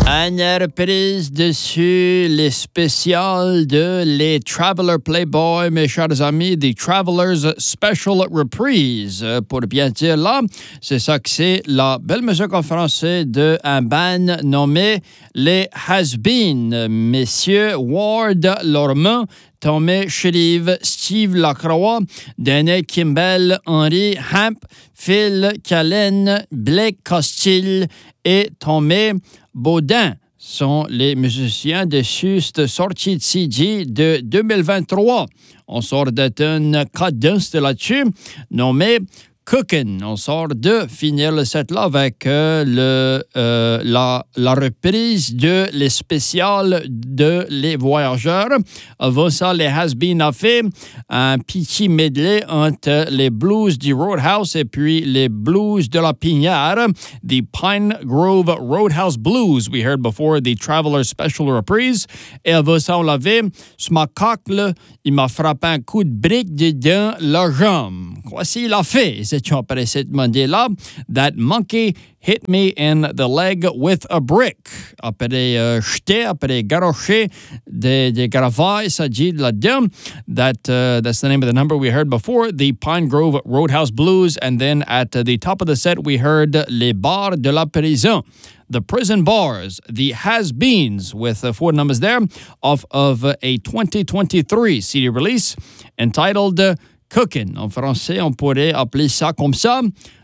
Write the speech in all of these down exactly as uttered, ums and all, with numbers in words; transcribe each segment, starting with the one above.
Une reprise dessus les spéciales de les Traveler Playboy, mes chers amis, des Travelers Special Reprise. Pour bien dire là, c'est ça que c'est la belle musique en français d'un band nommé les Has-Been. Messieurs Ward Lormand, Tommy Shrive, Steve Lacroix, Danny Kimball, Henry Hamp, Phil Callen, Blake Costil et Tommy Baudin sont les musiciens de cette sortie de C D de deux mille vingt-trois. On sort d'une cadence de là-dessus nommée Cookin'. On sort de finir le set là avec euh, le, euh, la, la reprise de les spéciales de Les Voyageurs. Avant ça, les Has-Been a fait un petit medley entre les blues du Roadhouse et puis les blues de la Pinière. The Pine Grove Roadhouse Blues, we heard before, the Traveler Special Reprise. Et avant ça, on l'avait, ce macaque là, il m'a frappé un coup de brique dedans la jambe. Voici, il a fait. Après cette monnaie-là, that monkey hit me in the leg with a brick. Après euh, jeter, après garocher des, des gravailles, ça dit là-dedans. That, uh, that's the name of the number we heard before, the Pine Grove Roadhouse Blues. And then at uh, the top of the set, we heard Les Bars de la Prison. The Prison Bars, the Has-Beens, with uh, four numbers there, off of uh, a twenty twenty-three C D release entitled uh, Cookin'. En français, on pourrait appeler ça comme ça,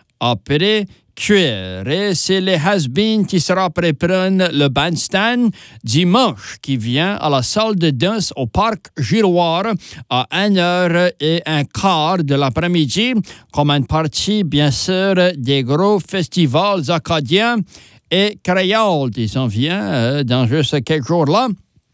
après cuire. Et c'est les Has-Been qui sera préprendre le bandstand dimanche qui vient à la salle de danse au Parc Giroir à une heure et un quart de l'après-midi, comme une partie, bien sûr, des gros festivals acadiens et créoles qui s'en viennent euh, dans juste quelques jours-là.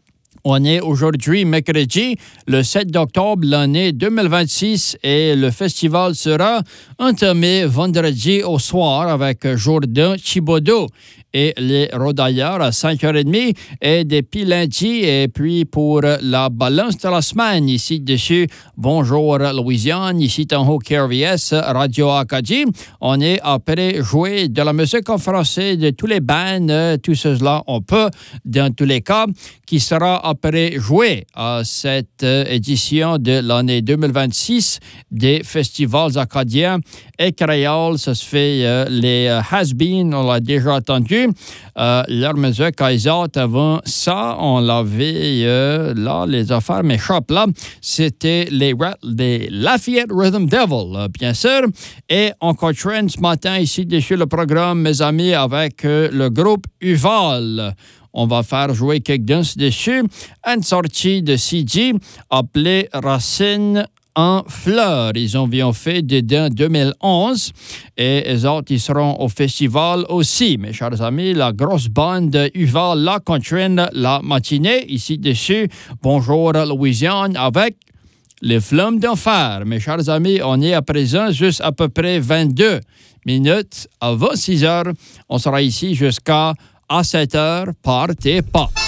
On est aujourd'hui mercredi, le sept octobre, l'année deux mille vingt-six, et le festival sera entamé vendredi au soir avec Jourdain Thibodeau et les Rodailleurs à cinq heures trente, et depuis lundi, et puis pour la balance de la semaine, ici dessus, bonjour Louisiane, ici en haut K R V S, Radio Acadie, on est après jouer de la musique en français de tous les bands, tout cela on peut, dans tous les cas, qui sera après jouer à cette édition de l'année deux mille vingt-six des festivals acadiens et créoles. Ça se fait euh, les euh, Has-Been, on l'a déjà entendu. Euh, leur musique à Isaac, avant ça, on l'avait euh, là, les affaires m'échappent là. C'était les, les Lafayette Rhythm Devil, euh, bien sûr. Et on continue ce matin ici dessus le programme, mes amis, avec euh, le groupe Uval. On va faire jouer quelques danses dessus. Une sortie de C D appelée Racine en fleurs. Ils ont bien fait dedans deux mille onze et les autres, ils seront au festival aussi. Mes chers amis, la grosse bande Uval là continue la matinée ici dessus. Bonjour Louisiane avec les Flammes d'enfer. Mes chers amis, on est à présent juste à peu près vingt-deux minutes avant six heures. On sera ici jusqu'à à sept heures. Partez pas.